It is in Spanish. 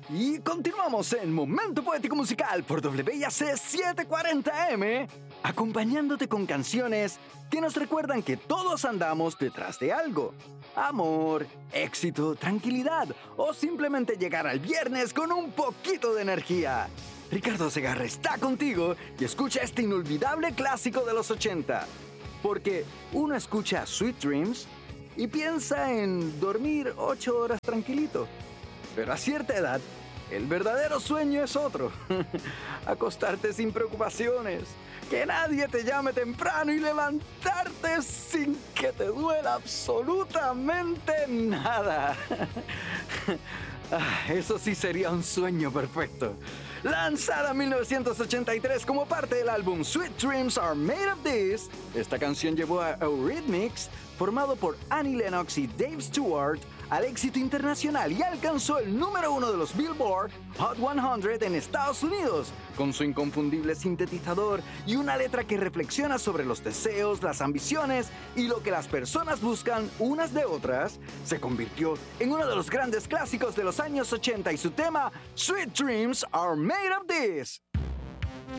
Y continuamos en Momento Poético Musical por WIAC 740M, acompañándote con canciones que nos recuerdan que todos andamos detrás de algo. Amor, éxito, tranquilidad o simplemente llegar al viernes con un poquito de energía. Ricardo Segarra está contigo y escucha este inolvidable clásico de los 80. Porque uno escucha Sweet Dreams y piensa en dormir 8 horas tranquilito. Pero a cierta edad, el verdadero sueño es otro. Acostarte sin preocupaciones, que nadie te llame temprano y levantarte sin que te duela absolutamente nada. Eso sí sería un sueño perfecto. Lanzada en 1983 como parte del álbum Sweet Dreams Are Made of This, esta canción llevó a Eurythmics, formado por Annie Lennox y Dave Stewart, al éxito internacional y alcanzó el número 1 de los Billboard Hot 100 en Estados Unidos, con su inconfundible sintetizador y una letra que reflexiona sobre los deseos, las ambiciones y lo que las personas buscan unas de otras. Se convirtió en uno de los grandes clásicos de los años 80 y su tema Sweet Dreams Are Made of This.